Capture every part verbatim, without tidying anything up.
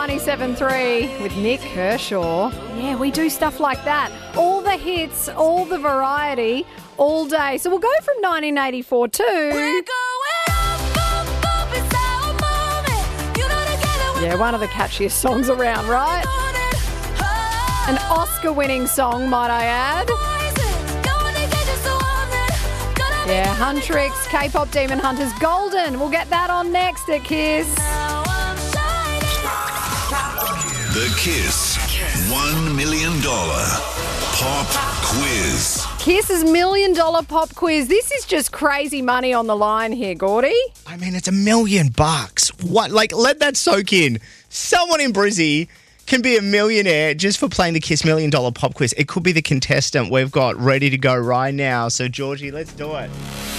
ninety-seven three with Nick Kershaw. Yeah, we do stuff like that. All the hits, all the variety, all day. So we'll go from nineteen eighty-four to... We're going up, up, up, it's our moment. You know, together yeah, one of the catchiest songs around, right? An Oscar-winning song, might I add. Yeah, Huntrix, K-pop Demon Hunters, Golden. We'll get that on next at Kiss. The Kiss one million dollars Pop Quiz. Kiss's million dollar pop quiz. This is just crazy money on the line here, Gordy. I mean, it's a million bucks. What? Like, let that soak in. Someone in Brizzy can be a millionaire just for playing the Kiss million dollar pop quiz. It could be the contestant we've got ready to go right now. So, Georgie, let's do it.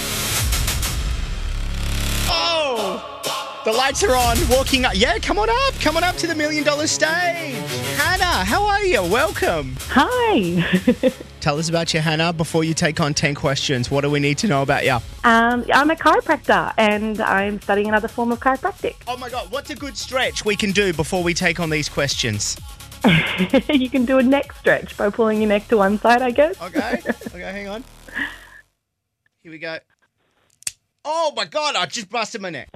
Oh! The lights are on. Walking up. Yeah, come on up. Come on up to the million dollar stage. Hannah, how are you? Welcome. Hi. Tell us about you, Hannah, before you take on ten questions. What do we need to know about you? Um, I'm a chiropractor and I'm studying another form of chiropractic. Oh, my God. What's a good stretch we can do before we take on these questions? You can do a neck stretch by pulling your neck to one side, I guess. Okay. Okay, hang on. Here we go. Oh, my God. I just busted my neck.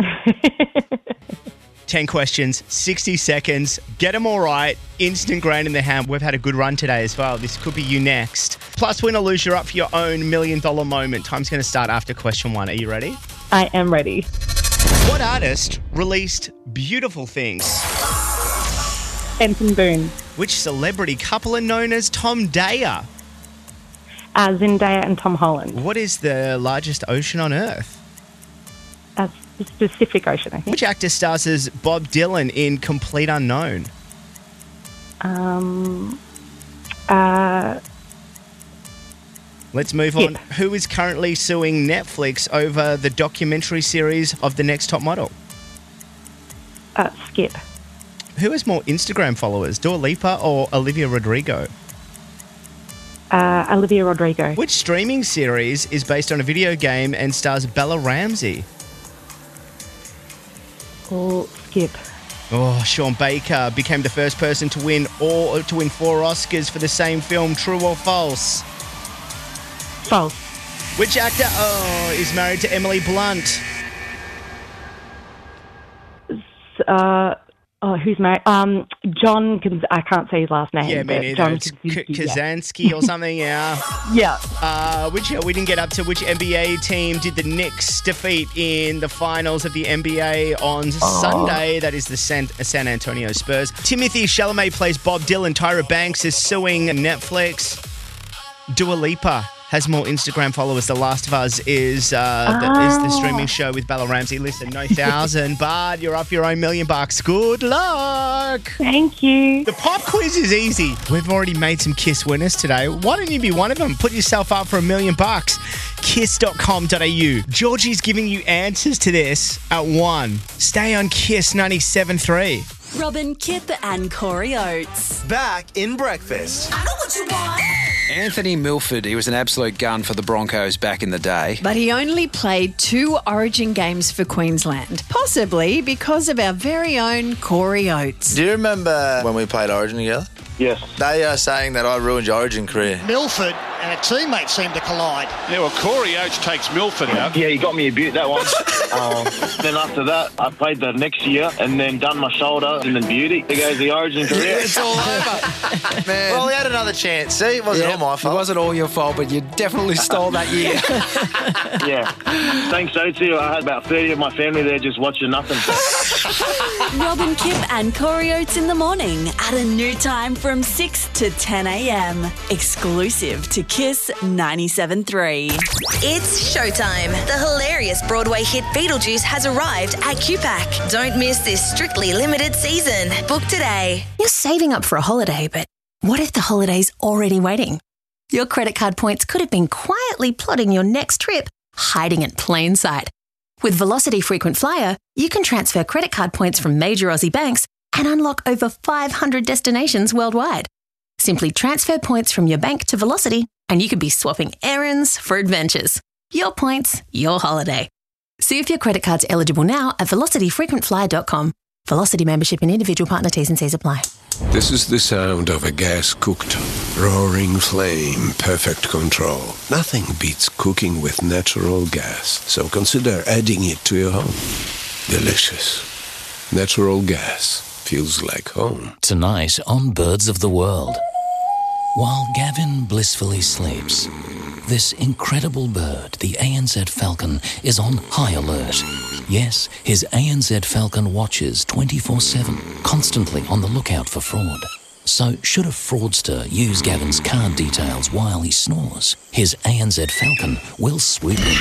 ten questions, sixty seconds. Get them all right. Instant grand in the hand. We've had a good run today as well. This could be you next. Plus, win or lose, you're up for your own million dollar moment. Time's going to start after question one. Are you ready? I am ready. What artist released Beautiful Things? Benson Boone. Which celebrity couple are known as Tom Daya? Uh, Zendaya and Tom Holland. What is the largest ocean on Earth? Uh, the Pacific Ocean, I think. Which actor stars as Bob Dylan in Complete Unknown? Um, uh, Let's move on. Skip. Who is currently suing Netflix over the documentary series of The Next Top Model? uh, Skip. Who has more Instagram followers, Dua Lipa or Olivia Rodrigo? Uh, Olivia Rodrigo. Which streaming series is based on a video game and stars Bella Ramsey? Or Skip. Oh, Sean Baker became the first person to win or to win four Oscars for the same film. True or false? False. Which actor oh, is married to Emily Blunt? Uh, oh, who's married? Um, John, I can't say his last name. Yeah, me but neither. John It's Krasinski, K- yeah. Kazansky or something, yeah. Yeah. Uh, which we didn't get up to. Which N B A team did the Knicks defeat in the finals of the N B A on Oh. Sunday? That is the San, San Antonio Spurs. Timothy Chalamet plays Bob Dylan. Tyra Banks is suing Netflix. Dua Lipa has more Instagram followers. The Last of Us is uh, the, is the streaming show with Bella Ramsey. Listen, no thousand, but you're up your own million bucks. Good luck. Thank you. The pop quiz is easy. We've already made some Kiss winners today. Why don't you be one of them? Put yourself up for a million bucks. kiss dot com dot a u. Georgie's giving you answers to this at one. Stay on Kiss ninety-seven three. Robin, Kip and Corey Oates. Back in breakfast. I know what you want. Anthony Milford, he was an absolute gun for the Broncos back in the day. But he only played two Origin games for Queensland, possibly because of our very own Corey Oates. Do you remember when we played Origin together? Yes. They are saying that I ruined your Origin career. Milford and a teammate seem to collide. Yeah, well, Corey Oates takes Milford out. Yeah, he got me a bit, that one. um, then after that, I played the next year and then done my shoulder and then beauty. There goes the Origin career. It's all over. Man. Well, we had another chance. See, it wasn't Yeah, all my fault. It wasn't all your fault, but you definitely stole that year. Yeah. Thanks, Oatesy. I had about thirty of my family there just watching nothing. Robin, Kip and Corey Oates in the morning at a new time from six to ten a.m. Exclusive to Kiss ninety-seven three. It's showtime. The hilarious Broadway hit Beetlejuice has arrived at Q PAC. Don't miss this strictly limited season. Book today. You're saving up for a holiday, but what if the holiday's already waiting? Your credit card points could have been quietly plotting your next trip, hiding in plain sight. With Velocity Frequent Flyer, you can transfer credit card points from major Aussie banks and unlock over five hundred destinations worldwide. Simply transfer points from your bank to Velocity and you could be swapping errands for adventures. Your points, your holiday. See if your credit card's eligible now at velocity frequent flyer dot com. Velocity membership and individual partner T's and C's apply. This is the sound of a gas-cooked, roaring flame, perfect control. Nothing beats cooking with natural gas, so consider adding it to your home. Delicious. Natural gas feels like home. Tonight on Birds of the World. While Gavin blissfully sleeps, this incredible bird, the A N Z falcon, is on high alert. Yes, his A N Z falcon watches twenty-four seven, constantly on the lookout for fraud. So should a fraudster use Gavin's card details while he snores, his A N Z falcon will swoop in.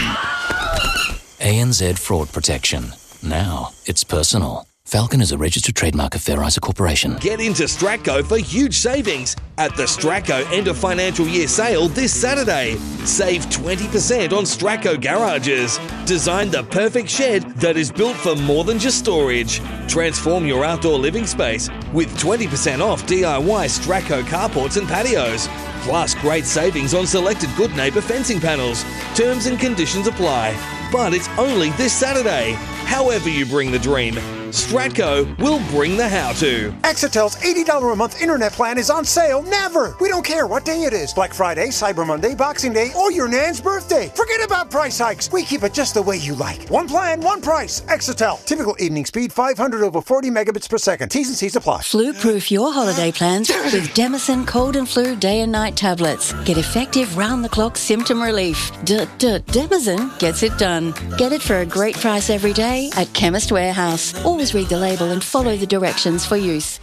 A N Z Fraud Protection. Now it's personal. Falcon is a registered trademark of Fair Isa Corporation. Get into Stratco for huge savings at the Stratco End of Financial Year sale this Saturday. Save twenty percent on Stratco garages. Design the perfect shed that is built for more than just storage. Transform your outdoor living space with twenty percent off D I Y Stratco carports and patios. Plus great savings on selected Good Neighbour fencing panels. Terms and conditions apply. But it's only this Saturday. However you bring the dream, Stratco will bring the how-to. Exitel's eighty dollars a month internet plan is on sale never. We don't care what day it is. Black Friday, Cyber Monday, Boxing Day, or your Nan's birthday. Forget about price hikes. We keep it just the way you like. One plan, one price. Exitel. Typical evening speed, five hundred over forty megabits per second. T's and C's apply. Flu-proof your holiday plans with Demison Cold and Flu Day and Night tablets. Get effective round-the-clock symptom relief. D-d-Demison gets it done. Get it for a great price every day at Chemist Warehouse. Always read the label and follow the directions for use.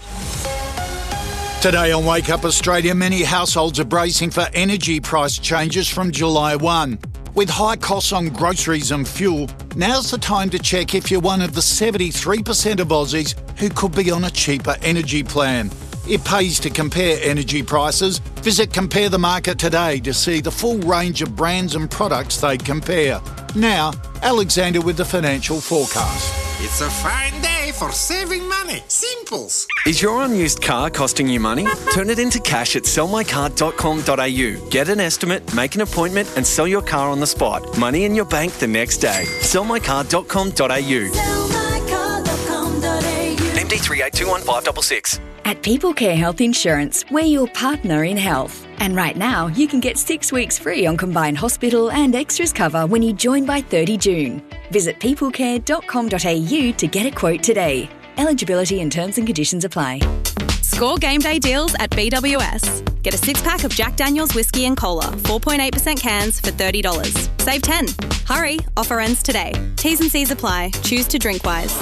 Today on Wake Up Australia, many households are bracing for energy price changes from July first. With high costs on groceries and fuel, now's the time to check if you're one of the seventy-three percent of Aussies who could be on a cheaper energy plan. It pays to compare energy prices. Visit Compare the Market today to see the full range of brands and products they compare. Now, Alexander with the financial forecast. It's a fine day for saving money. Simples. Is your unused car costing you money? Turn it into cash at sell my car dot com dot a u. Get an estimate, make an appointment and sell your car on the spot. Money in your bank the next day. sell my car dot com dot a u. M D three eight two one five six six. At People Care Health Insurance, we're your partner in health. And right now, you can get six weeks free on combined hospital and extras cover when you join by thirty June. Visit people care dot com dot a u to get a quote today. Eligibility and terms and conditions apply. Score game day deals at B W S. Get a six-pack of Jack Daniel's Whiskey and Cola, four point eight percent cans for thirty dollars. Save ten. Hurry, offer ends today. T's and C's apply. Choose to drink wise.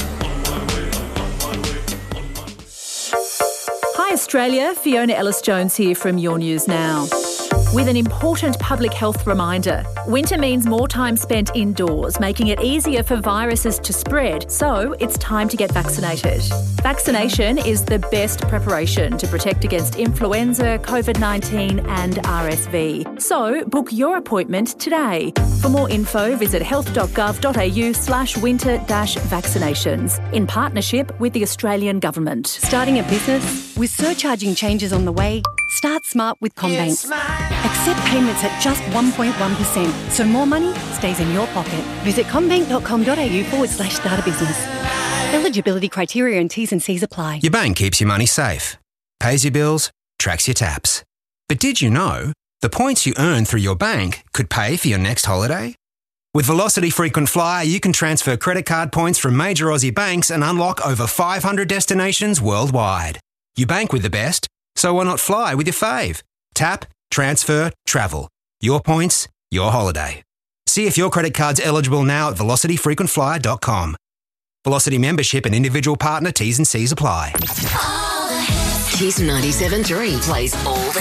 Hi Australia, Fiona Ellis-Jones here from Your News Now. With an important public health reminder. Winter means more time spent indoors, making it easier for viruses to spread, so it's time to get vaccinated. Vaccination is the best preparation to protect against influenza, COVID nineteen and R S V. So book your appointment today. For more info, visit health dot gov dot a u slash winter dash vaccinations in partnership with the Australian Government. Starting a business? With surcharging changes on the way, start smart with CommBank. Accept payments at just one point one percent, so more money stays in your pocket. Visit commbank dot com dot a u forward slash start a business. Eligibility criteria and T's and C's apply. Your bank keeps your money safe, pays your bills, tracks your taps. But did you know the points you earn through your bank could pay for your next holiday? With Velocity Frequent Flyer, you can transfer credit card points from major Aussie banks and unlock over five hundred destinations worldwide. You bank with the best, so why not fly with your fave? Tap, transfer, travel. Your points, your holiday. See if your credit card's eligible now at velocity frequent flyer dot com. Velocity membership and individual partner T's and C's apply. Kiss ninety-seven point three plays all the